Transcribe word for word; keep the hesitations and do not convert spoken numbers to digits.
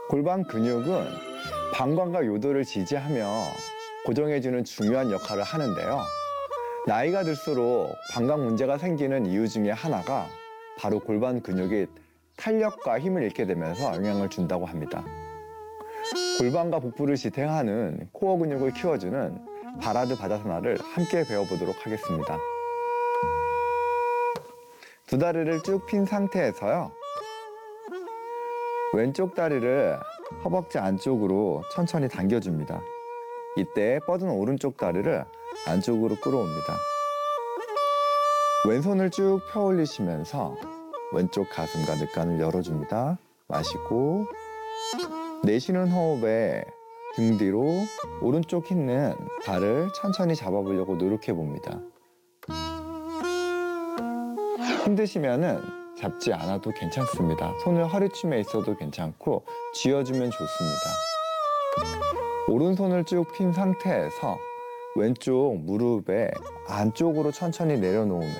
골반 근육은 방광과 요도를 지지하며 고정해주는 중요한 역할을 하는데요. 나이가 들수록 방광 문제가 생기는 이유 중에 하나가 바로 골반 근육이 탄력과 힘을 잃게 되면서 영향을 준다고 합니다. 골반과 복부를 지탱하는 코어 근육을 키워주는 바라드 바다사나를 함께 배워보도록 하겠습니다. 두 다리를 쭉 핀 상태에서요. 왼쪽 다리를 허벅지 안쪽으로 천천히 당겨줍니다. 이때 뻗은 오른쪽 다리를 안쪽으로 끌어옵니다. 왼손을 쭉 펴 올리시면서 왼쪽 가슴과 늑간을 열어줍니다. 마시고 내쉬는 호흡에 등 뒤로 오른쪽 있는 발을 천천히 잡아보려고 노력해 봅니다. 힘드시면은 잡지 않아도 괜찮습니다. 손을 허리춤에 있어도 괜찮고 쥐어주면 좋습니다. 오른손을 쭉 핀 상태에서 왼쪽 무릎에 안쪽으로 천천히 내려놓으면